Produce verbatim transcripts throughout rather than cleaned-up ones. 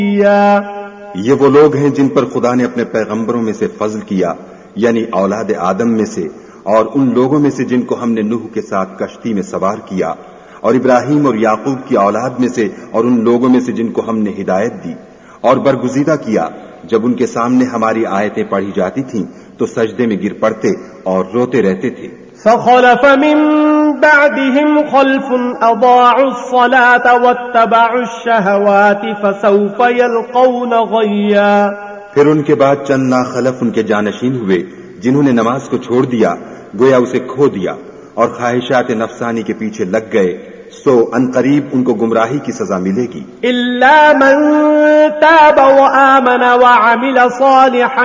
یہ وہ لوگ ہیں جن پر خدا نے اپنے پیغمبروں میں سے فضل کیا، یعنی اولاد آدم میں سے، اور ان لوگوں میں سے جن کو ہم نے نوح کے ساتھ کشتی میں سوار کیا، اور ابراہیم اور یعقوب کی اولاد میں سے، اور ان لوگوں میں سے جن کو ہم نے ہدایت دی اور برگزیدہ کیا، جب ان کے سامنے ہماری آیتیں پڑھی جاتی تھیں تو سجدے میں گر پڑتے اور روتے رہتے تھے۔ فخلف من بعدهم خلف اضاعوا الصلاة واتبعوا الشهوات فسوف يلقون غيا۔ پھر ان کے بعد چند ناخلف ان کے جانشین ہوئے جنہوں نے نماز کو چھوڑ دیا، گویا اسے کھو دیا اور خواہشات نفسانی کے پیچھے لگ گئے، سو ان قریب ان کو گمراہی کی سزا ملے گی۔ الا من تاب وآمن وعمل صالحا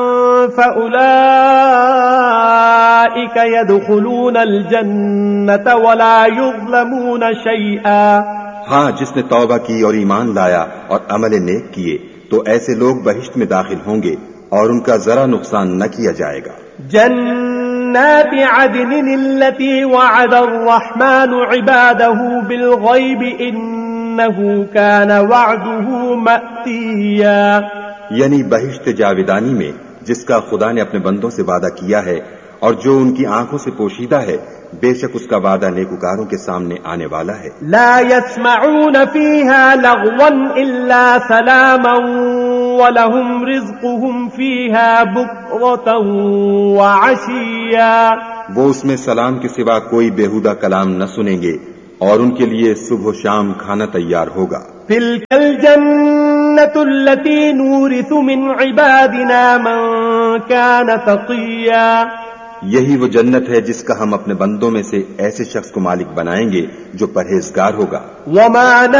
فأولئك يدخلون الجنة ولا يظلمون شيئا۔ ہاں، جس نے توبہ کی اور ایمان لایا اور عمل نیک کیے تو ایسے لوگ بہشت میں داخل ہوں گے اور ان کا ذرا نقصان نہ کیا جائے گا۔ جنات عدن التي وعد الرحمن عباده بالغيب انه كان وعده مأتيا۔ یعنی بہشت جاویدانی میں جس کا خدا نے اپنے بندوں سے وعدہ کیا ہے اور جو ان کی آنکھوں سے پوشیدہ ہے، بے شک اس کا وعدہ نیکوکاروں کے سامنے آنے والا ہے۔ لا يسمعون فيها لغوا الا سلاما وَلَهُمْ رِزْقُهُمْ فِيهَا بُكْرَةً وَعَشِيًّا۔ وہ اس میں سلام کے سوا کوئی بیہودہ کلام نہ سنیں گے اور ان کے لیے صبح و شام کھانا تیار ہوگا۔ تِلْكَ الْجَنَّةُ الَّتِي نُورِثُ مِنْ عِبَادِنَا مَنْ كَانَ تَقِيًّا۔ یہی وہ جنت ہے جس کا ہم اپنے بندوں میں سے ایسے شخص کو مالک بنائیں گے جو پرہیزگار ہوگا۔ وَمَا